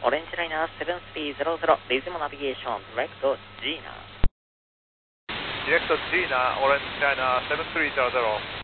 Orange Liner 7300, Dismo Navigation, direct Gina. Direct Gina, Orange Liner 7300.